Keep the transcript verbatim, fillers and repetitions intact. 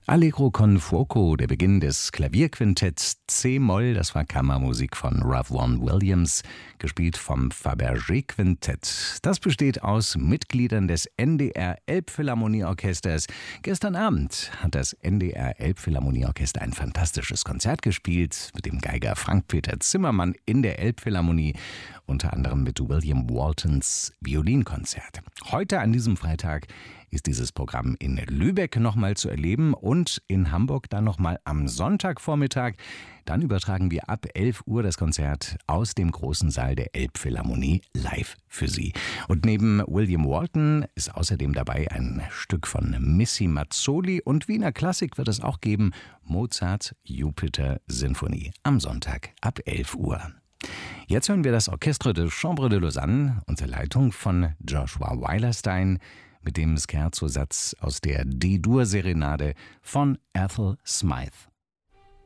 Allegro con fuoco, der Beginn des Klavierquintetts C-Moll, das war Kammermusik von Ralph Vaughan Williams, gespielt vom Fabergé-Quintett. Das besteht aus Mitgliedern des N D R Elbphilharmonieorchesters. Gestern Abend hat das N D R Elbphilharmonieorchester ein fantastisches Konzert gespielt mit dem Geiger Frank-Peter Zimmermann in der Elbphilharmonie, unter anderem mit William Waltons Violinkonzert. Heute an diesem Freitag ist dieses Programm in Lübeck nochmal zu erleben und in Hamburg dann nochmal am Sonntagvormittag. Dann übertragen wir ab elf Uhr das Konzert aus dem großen Saal der Elbphilharmonie live für Sie. Und neben William Walton ist außerdem dabei ein Stück von Missy Mazzoli und Wiener Klassik wird es auch geben, Mozarts Jupiter-Sinfonie am Sonntag ab elf Uhr. Jetzt hören wir das Orchestre de Chambre de Lausanne unter Leitung von Joshua Weilerstein mit dem Scherzo-Satz aus der D-Dur-Serenade von Ethel Smythe.